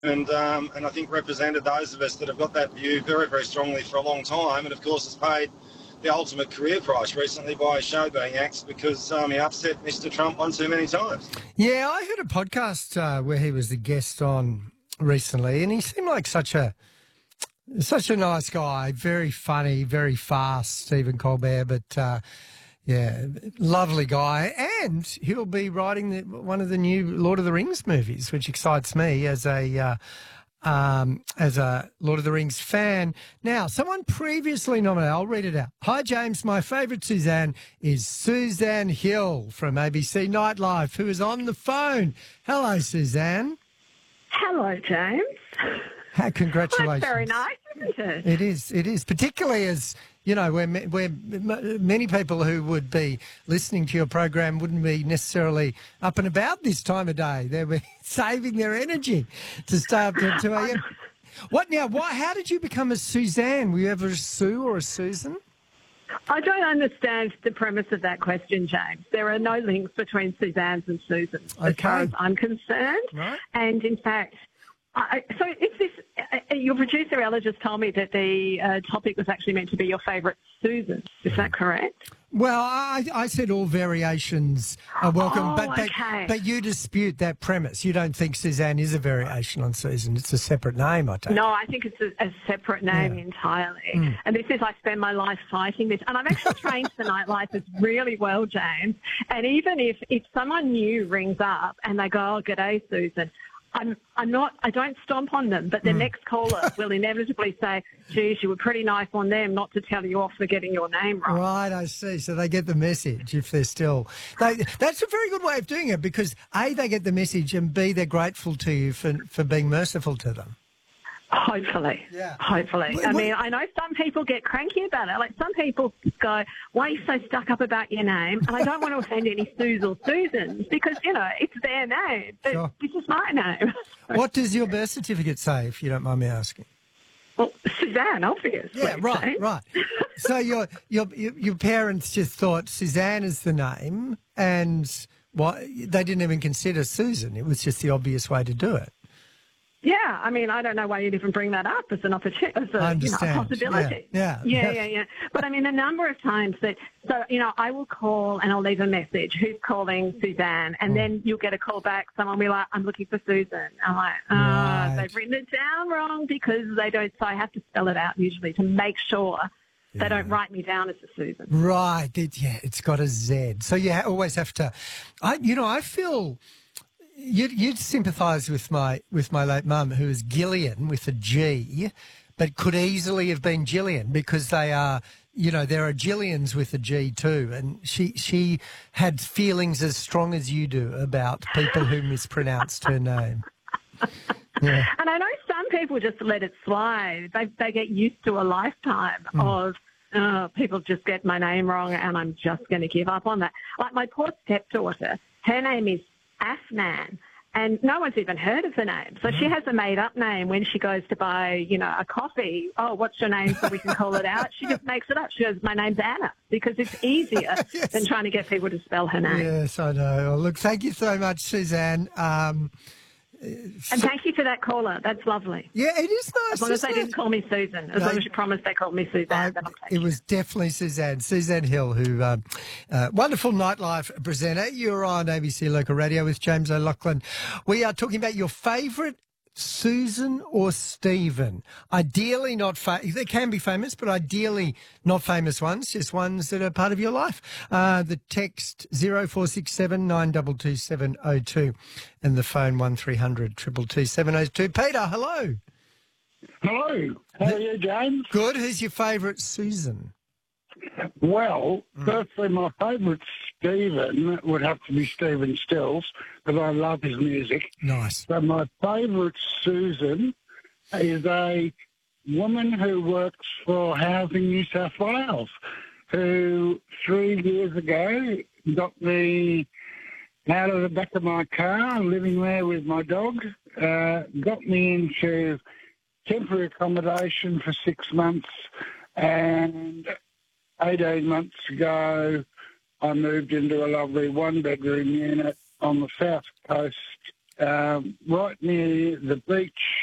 and I think represented those of us that have got that view very, very strongly for a long time, and of course has paid the ultimate career price recently by his show being axed because he upset Mr. Trump one too many times. Yeah, I heard a podcast where he was the guest on recently, and he seemed like such a nice guy, very funny, very fast, Stephen Colbert, but yeah, lovely guy. And he'll be writing one of the new Lord of the Rings movies, which excites me as a Lord of the Rings fan. Now, someone previously nominated, I'll read it out. Hi, James. My favourite Suzanne is Suzanne Hill from ABC Nightlife, who is on the phone. Hello, Suzanne. Hello, James. Congratulations. That's very nice, isn't it? It is, particularly as, you know, where many people who would be listening to your program wouldn't be necessarily up and about this time of day. They'll be saving their energy to stay up till 2 a.m. How did you become a Suzanne? Were you ever a Sue or a Susan? I don't understand the premise of that question, James. There are no links between Suzannes and Susans as far as I'm concerned. Right. And in fact, so it's this. Your producer Ella just told me that the topic was actually meant to be your favourite Susan. Is that correct? Well, I said all variations are welcome, okay. but you dispute that premise. You don't think Suzanne is a variation on Susan. It's a separate name, I take. No, I think it's a separate name entirely. And this is, I spend my life fighting this. And I'm actually trained for nightlife as really well, James. And even if someone new rings up and they go, oh, g'day, Susan, I don't stomp on them, but the next caller will inevitably say, geez, you were pretty nice on them not to tell you off for getting your name wrong. Right, I see. So they get the message if they're still... That's a very good way of doing it because, A, they get the message and, B, they're grateful to you for being merciful to them. Hopefully. Yeah. Hopefully. I mean, I know some people get cranky about it. Like some people go, why are you so stuck up about your name? And I don't want to offend any Sues or Susans because, you know, it's their name. But Sure. This is my name. What does your birth certificate say, if you don't mind me asking? Well, Suzanne, obviously. Yeah, right. So your parents just thought Suzanne is the name and they didn't even consider Susan. It was just the obvious way to do it. Yeah, I mean, I don't know why you'd even bring that up as an opportunity, as a possibility. Yeah. But I mean, the number of times I will call and I'll leave a message. Who's calling Suzanne? And then you'll get a call back. Someone will be like, I'm looking for Susan. I'm like, Right. they've written it down wrong because they don't. So I have to spell it out usually to make sure they don't write me down as a Susan. Right. It's got a Z. So you always have to. I feel. You'd sympathise with my late mum, who is Gillian with a G, but could easily have been Gillian because they are, there are Gillians with a G too, and she had feelings as strong as you do about people who mispronounced her name. Yeah. And I know some people just let it slide. They get used to a lifetime of people just get my name wrong, and I'm just going to give up on that. Like my poor stepdaughter, her name is Afnan, and no one's even heard of the name. So she has a made-up name when she goes to buy, a coffee. Oh, what's your name so we can call it out? She just makes it up. She goes, my name's Anna, because it's easier than trying to get people to spell her name. Yes, I know. Well, look, thank you so much, Suzanne. And thank you for that caller. That's lovely. Yeah, it is nice. As long as they didn't call me Susan. As long as you promised they called me Suzanne, then I'll take it. It was definitely Suzanne Hill, who wonderful nightlife presenter. You're on ABC Local Radio with James O'Loughlin. We are talking about your favourite Susan or Stephen. Ideally not they can be famous, but ideally not famous ones, just ones that are part of your life. The text 0467 922 702 and the phone 1300 222 702. Peter, hello. Hello. How are you, James? Good. Who's your favourite Susan? Well, firstly, my favourite Stephen would have to be Stephen Stills, because I love his music. Nice. But my favourite Susan is a woman who works for Housing New South Wales, who 3 years ago got me out of the back of my car, living there with my dog, got me into temporary accommodation for 6 months, and 18 months ago, I moved into a lovely one-bedroom unit on the south coast right near the beach